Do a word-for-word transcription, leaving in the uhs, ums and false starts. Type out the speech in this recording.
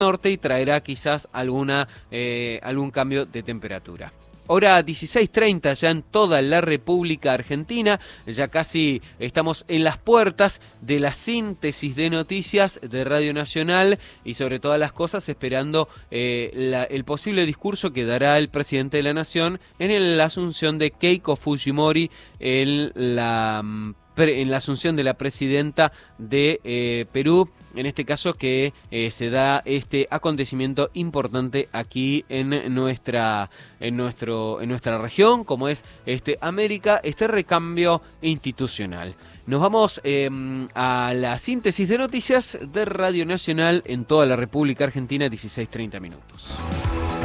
norte y traerá quizás alguna eh, algún cambio de temperatura. Hora dieciséis treinta ya en toda la República Argentina, ya casi estamos en las puertas de la síntesis de noticias de Radio Nacional y sobre todas las cosas esperando eh, la, el posible discurso que dará el presidente de la Nación en el, la asunción de Keiko Fujimori en la, en la asunción de la presidenta de eh, Perú. En este caso que eh, se da este acontecimiento importante aquí en nuestra en nuestro en nuestra región, como es este América, este recambio institucional. Nos vamos eh, a la síntesis de noticias de Radio Nacional en toda la República Argentina, dieciséis treinta minutos.